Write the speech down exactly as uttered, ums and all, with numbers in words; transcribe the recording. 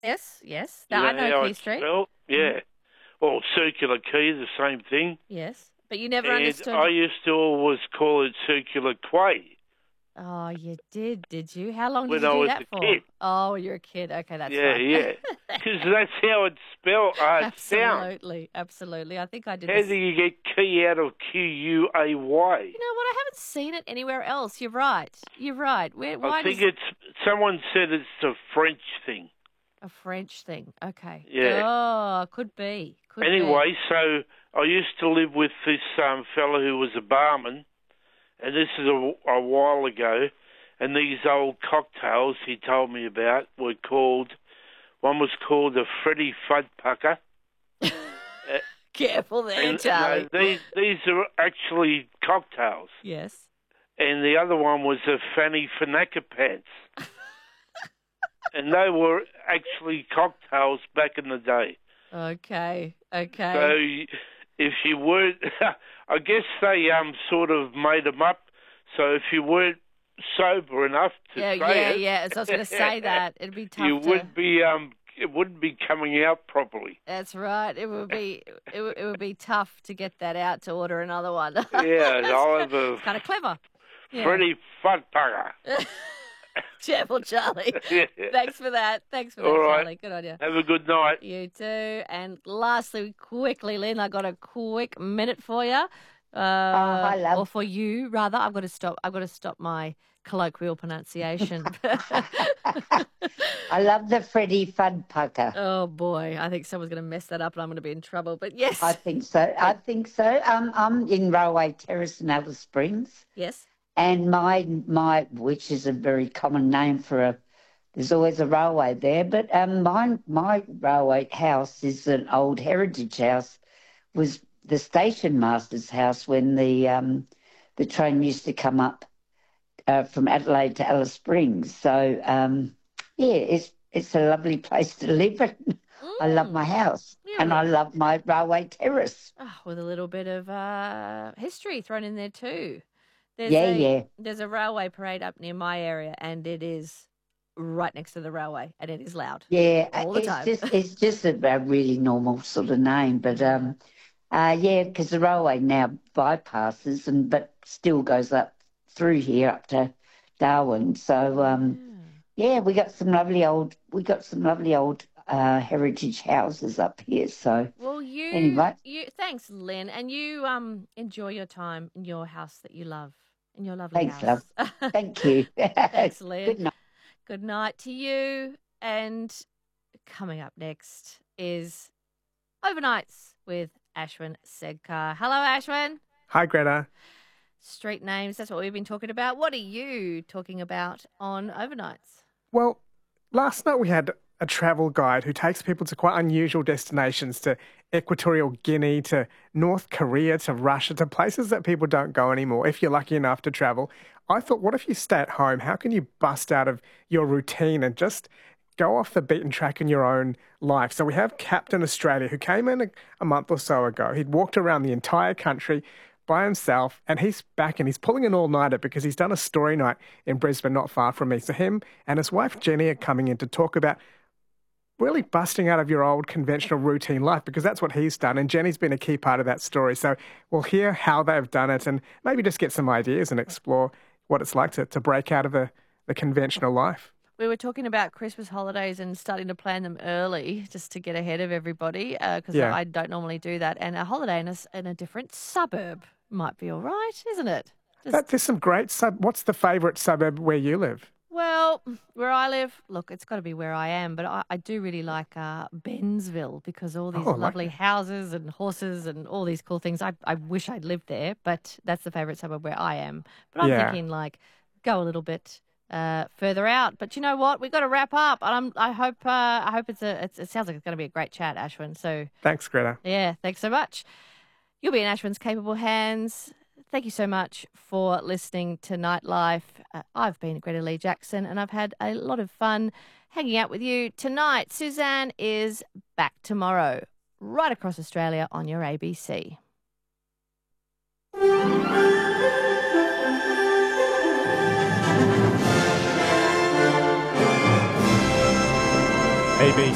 Yes, yes. You Now, I know know how Key it's Street. spelled? Mm. Yeah. Well, Circular Quay, the same thing. Yes. But you never And I understood. used to always call it Circular Quay Oh, you did, did you? How long did when you I do was that a for? kid. Oh, you're a kid. Okay, that's Yeah, fine. yeah. Because that's how it's spelled, uh, it's sound. Absolutely, absolutely. I think I did How this. do you get key out of Q U A Y? You know what? I haven't seen it anywhere else. You're right. You're right. Where? Why I think does it's, someone said it's a French thing. a French thing? Okay. Yeah. Oh, could be. Could be. Anyway, so I used to live with this um, fella who was a barman, and this is a, a while ago, and these old cocktails he told me about were called, one was called a Freddy Fudd Pucker. uh, Careful there, and, Charlie. No, these, these are actually cocktails. Yes. And the other one was a Fanny Fanaka Pants. And they were actually cocktails back in the day. Okay. Okay. So if you weren't, I guess they um sort of made them up. So if you weren't sober enough to yeah, say yeah, it, yeah. So I was going to say that it'd be tough. you to... would be um, it wouldn't be coming out properly. That's right. It would be, it would, it would be tough to get that out to order another one. Yeah, I'll have a kind of clever. Yeah. Freddie Fuddpucker. Careful, Charlie. Yeah. Thanks for that. Thanks for that, All right. Charlie. Good on you. Have a good night. You too. And lastly, quickly, Lynn, I got a quick minute for you. Uh, oh, hi, love. Or for you, rather. I've got to stop. I've got to stop my colloquial pronunciation. I love the Freddie Fuddpucker. Oh boy, I think someone's going to mess that up, and I'm going to be in trouble. But yes, I think so. I think so. Um, I'm in Railway Terrace in Alice Springs. Yes. And my, my, which is a very common name for a, there's always a railway there, but um, my, my railway house is an old heritage house, was the station master's house when the um, the train used to come up uh, from Adelaide to Alice Springs. So, um, yeah, it's it's a lovely place to live. And Mm. I love my house, Yeah, and I love my railway terrace. Oh, with a little bit of uh, history thrown in there too. There's Yeah, a, yeah. There's a railway parade up near my area, and it is right next to the railway, and it is loud. Yeah, all the it's time. just it's just a, a really normal sort of name, but um, uh, yeah, because the railway now bypasses and but still goes up through here up to Darwin. So um, yeah, we got some lovely old we got some lovely old uh, heritage houses up here. So Well, you, anyway, you, thanks, Lynn, and you um enjoy your time in your house that you love, in your lovely thanks, house. love. Thank you. Thanks, Lynn. Good night. Good night to you. And coming up next is Overnights with Ashwin Sedkar. Hello, Ashwin. Hi, Greta. Street names, that's what we've been talking about. What are you talking about on Overnights? Well, last night we had a travel guide who takes people to quite unusual destinations, to Equatorial Guinea, to North Korea, to Russia, to places that people don't go anymore if you're lucky enough to travel. I thought, what if you stay at home? How can you bust out of your routine and just go off the beaten track in your own life? So we have Captain Australia, who came in a, a month or so ago. He'd walked around the entire country by himself, and he's back and he's pulling an all-nighter because he's done a story night in Brisbane, not far from me. So him and his wife Jenny are coming in to talk about really busting out of your old conventional routine life, because that's what he's done, and Jenny's been a key part of that story. So we'll hear how they've done it and maybe just get some ideas and explore what it's like to, to break out of the, the conventional life. We were talking about Christmas holidays and starting to plan them early just to get ahead of everybody, because uh, Yeah. I don't normally do that. And a holiday in a, s- in a different suburb might be all right, isn't it? Just, That, there's some great sub. What's the favourite suburb where you live? well, where I live, look, it's got to be where I am, but I, I do really like uh, Bensville, because all these Oh, I like lovely it. houses and horses and all these cool things. I, I wish I'd lived there, but that's the favourite suburb where I am. But I'm Yeah. thinking, like, go a little bit uh, further out. But you know what? We've got to wrap up. And I'm, I hope uh, I hope it's a. It's, it sounds like it's going to be a great chat, Ashwin. So Thanks, Greta. yeah, thanks so much. You'll be in Ashwin's capable hands. Thank you so much for listening to Nightlife. Uh, I've been Greta Lee Jackson, and I've had a lot of fun hanging out with you tonight. Suzanne is back tomorrow, right across Australia on your A B C. A B